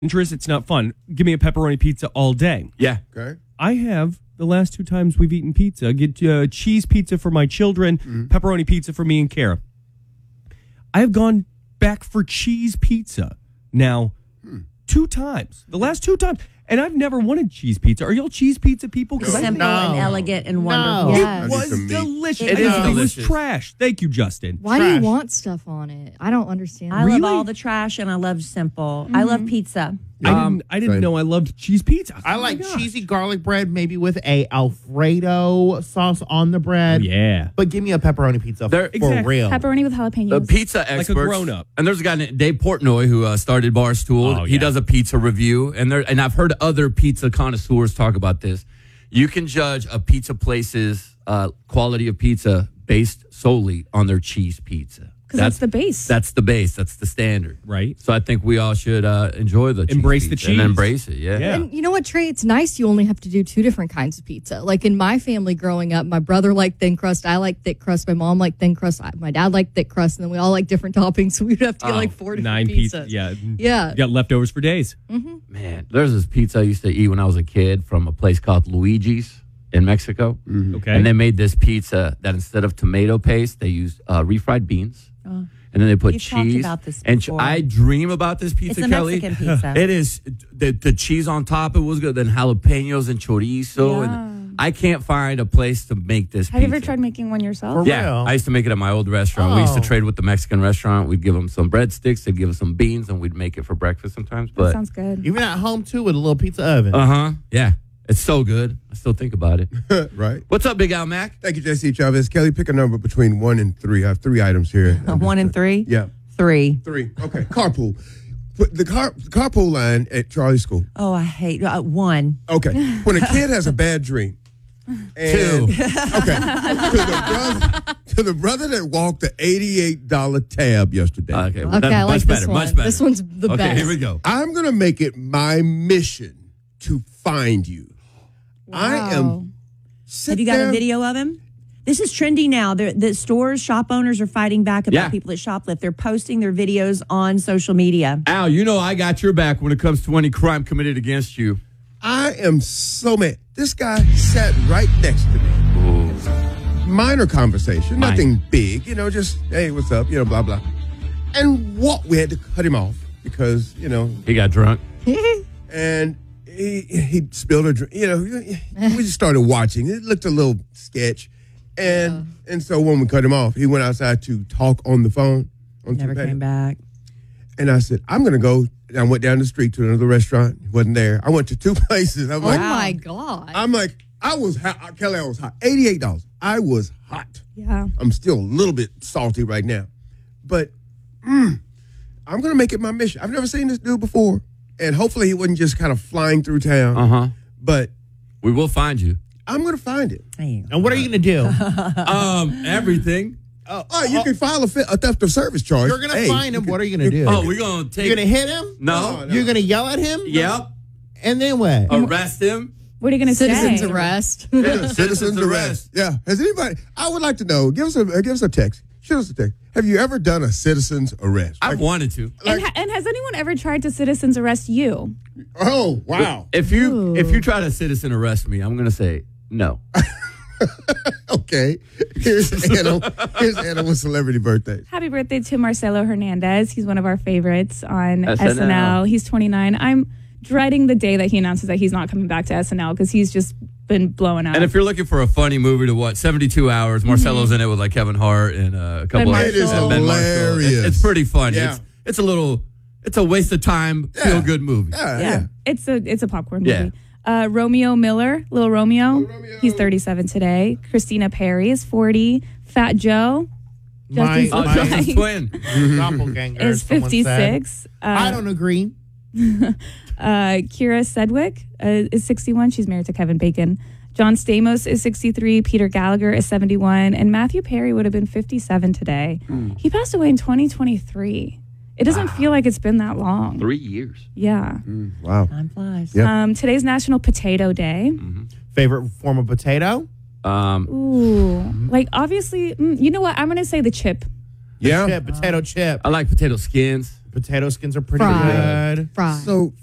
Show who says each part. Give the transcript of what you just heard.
Speaker 1: interest, it's not fun. Give me a pepperoni pizza all day.
Speaker 2: Yeah.
Speaker 3: Okay.
Speaker 1: I have the last 2 times we've eaten pizza. Get cheese pizza for my children, pepperoni pizza for me and Kara. I have gone back for cheese pizza now 2 times. The last 2 times. And I've never wanted cheese pizza. Are y'all cheese pizza people?
Speaker 4: Simple and elegant and wonderful.
Speaker 3: Yeah.
Speaker 1: It was delicious.
Speaker 2: It is
Speaker 1: It was
Speaker 2: delicious.
Speaker 1: trash. Thank you, Justin.
Speaker 5: Why do you want stuff on it? I don't understand.
Speaker 4: I
Speaker 1: Really?
Speaker 4: love all the trash and I love simple. I love pizza.
Speaker 1: I didn't know I loved cheese pizza.
Speaker 6: I
Speaker 1: Oh my
Speaker 6: like
Speaker 1: gosh.
Speaker 6: cheesy garlic bread, maybe with a Alfredo sauce on the bread.
Speaker 1: Oh, yeah.
Speaker 6: But give me a pepperoni pizza for
Speaker 1: Exactly.
Speaker 6: real.
Speaker 7: Pepperoni with jalapenos.
Speaker 2: The pizza experts,
Speaker 1: grown-up.
Speaker 2: and there's a guy named Dave Portnoy who started Barstool.
Speaker 1: Oh,
Speaker 2: He
Speaker 1: yeah.
Speaker 2: does a pizza review, and I've heard other pizza connoisseurs talk about this. You can judge a pizza place's quality of pizza based solely on their cheese pizza.
Speaker 7: Because that's the base.
Speaker 2: That's the base. That's the standard,
Speaker 1: Right.
Speaker 2: So I think we all should enjoy the
Speaker 1: Embrace
Speaker 2: cheese
Speaker 1: the
Speaker 2: pizza and
Speaker 1: cheese.
Speaker 2: embrace it. Yeah.
Speaker 1: Yeah.
Speaker 5: And you know what, Trey? It's nice you only have to do 2 different kinds of pizza. Like in my family growing up, my brother liked thin crust, I liked thick crust, my mom liked thin crust, my dad liked thick crust, and then we all like different toppings, so we'd have to get like 4 different
Speaker 1: 9
Speaker 5: pizzas.
Speaker 1: pizzas. Yeah.
Speaker 5: Yeah.
Speaker 1: You got leftovers for days.
Speaker 2: Man, there's this pizza I used to eat when I was a kid from a place called Luigi's in Mexico.
Speaker 1: Okay.
Speaker 2: And they made this pizza that instead of tomato paste, they used refried beans. And then they put
Speaker 4: You've talked
Speaker 2: cheese.
Speaker 4: about this
Speaker 2: and
Speaker 4: before.
Speaker 2: I dream about this pizza,
Speaker 4: It's a
Speaker 2: Kelly.
Speaker 4: Mexican pizza.
Speaker 2: It is. The cheese on top, it was good. Then jalapenos and chorizo. And I can't find a place to make this
Speaker 7: Have you
Speaker 2: pizza.
Speaker 7: ever tried making one yourself?
Speaker 6: For
Speaker 2: Yeah,
Speaker 6: real?
Speaker 2: I used to make it at my old restaurant. We used to
Speaker 6: Oh.
Speaker 2: trade with the Mexican restaurant. We'd give them some breadsticks. They'd give us some beans, and we'd make it for breakfast sometimes.
Speaker 7: That
Speaker 2: But
Speaker 7: sounds good.
Speaker 6: Even at home, too, with a little pizza oven.
Speaker 2: yeah, it's so good. I still think about it.
Speaker 3: Right.
Speaker 2: What's up, Big Al Mac?
Speaker 3: Thank you, Jesse Chavez. Kelly, pick a number between 1 and 3. I have 3 items here.
Speaker 4: 1 and 3?
Speaker 3: Yeah.
Speaker 4: 3.
Speaker 3: 3. Okay. Carpool. But the carpool line at Charlie's school.
Speaker 4: Oh, I hate 1.
Speaker 3: Okay. When a kid has a bad dream. And,
Speaker 2: 2.
Speaker 3: Okay. To the brother that walked the $88 tab yesterday.
Speaker 2: Okay,
Speaker 5: Okay,
Speaker 2: that's
Speaker 5: I like
Speaker 2: much
Speaker 5: this
Speaker 2: better.
Speaker 5: one.
Speaker 2: Much better.
Speaker 5: This one's the
Speaker 2: okay,
Speaker 5: best.
Speaker 2: here we go.
Speaker 3: I'm going to make it my mission to find you. I am.
Speaker 4: Have you got a video of him? This is trendy now. The stores, shop owners are fighting back about
Speaker 2: Yeah.
Speaker 4: people that shoplift. They're posting their videos on social media.
Speaker 2: Al, you know I got your back when it comes to any crime committed against you.
Speaker 3: I am so mad. This guy sat right next to me. Minor conversation,
Speaker 2: Minor.
Speaker 3: nothing big, just, hey, what's up, blah, blah. And we had to cut him off because,
Speaker 2: He got drunk.
Speaker 3: and he spilled a drink. We just started watching. It looked a little sketch. And so when we cut him off, he went outside to talk on the phone.
Speaker 4: Never came back.
Speaker 3: And I said, I'm going to go. And I went down the street to another restaurant. He wasn't there. I went to 2 places. I'm
Speaker 5: Oh
Speaker 3: like,
Speaker 5: my God.
Speaker 3: I'm like, I was hot. Kelly, I was hot. $88. I was hot.
Speaker 7: Yeah.
Speaker 3: I'm still a little bit salty right now. But I'm going to make it my mission. I've never seen this dude before. And hopefully he wasn't just kind of flying through town.
Speaker 2: Uh-huh.
Speaker 3: But
Speaker 2: We will find you.
Speaker 3: I'm going to find it.
Speaker 6: And what are you going to do?
Speaker 2: Everything.
Speaker 3: Oh, you can file a theft of service charge.
Speaker 6: You're going to
Speaker 3: Hey,
Speaker 6: find him.
Speaker 3: you can-
Speaker 6: What are you going to do?
Speaker 2: Oh, we're going to take...
Speaker 6: You're going to hit him?
Speaker 2: No.
Speaker 6: You're going to yell at him?
Speaker 2: Yep.
Speaker 6: And then what?
Speaker 2: Arrest him.
Speaker 7: What are you going to say?
Speaker 5: Citizens arrest.
Speaker 3: Citizens arrest. Yeah. Has anybody? I would like to know. Give us a text. Shoot us a text. Have you ever done a citizen's arrest?
Speaker 2: I've wanted to.
Speaker 7: And has anyone ever tried to citizens arrest you?
Speaker 3: Oh wow.
Speaker 2: If you try to citizen arrest me, I'm going to say no.
Speaker 3: Okay. Here's Anna with celebrity birthdays.
Speaker 7: Happy birthday to Marcelo Hernandez. He's one of our favorites on
Speaker 2: SNL.
Speaker 7: SNL. He's 29. I'm dreading the day that he announces that he's not coming back to SNL because he's just been blowing up.
Speaker 2: And if you're looking for a funny movie to watch, 72 Hours, Marcelo's in it with like Kevin Hart and a couple
Speaker 7: Ben
Speaker 2: of
Speaker 3: It is
Speaker 7: Marshall.
Speaker 2: Ben Marshall.
Speaker 3: hilarious.
Speaker 2: It's pretty funny.
Speaker 3: Yeah.
Speaker 2: It's a waste of time, feel good movie.
Speaker 3: Yeah.
Speaker 7: It's a popcorn
Speaker 2: Yeah.
Speaker 7: movie. Romeo Miller, Little Romeo. He's 37 today. Christina Perry is 40. Fat Joe.
Speaker 6: My-
Speaker 2: Oh,
Speaker 6: my-
Speaker 2: Justin's twin.
Speaker 6: Doppelganger,
Speaker 7: is
Speaker 6: someone said.
Speaker 7: 56.
Speaker 6: I don't agree.
Speaker 7: Kira Sedgwick is 61. She's married to Kevin Bacon. John Stamos is 63. Peter Gallagher is 71. And Matthew Perry would have been 57 today. He passed away in 2023. It doesn't feel like it's been that long.
Speaker 2: 3 years.
Speaker 7: Yeah.
Speaker 3: Wow.
Speaker 4: Time flies.
Speaker 3: Yeah.
Speaker 7: Today's National Potato Day.
Speaker 6: Favorite form of potato?
Speaker 7: Ooh. Like, obviously, you know what? I'm going to say the chip.
Speaker 3: Yeah.
Speaker 6: Chip, potato chip.
Speaker 2: I like potato skins.
Speaker 6: Potato skins are pretty
Speaker 5: Fried.
Speaker 6: good.
Speaker 5: Fried.
Speaker 3: So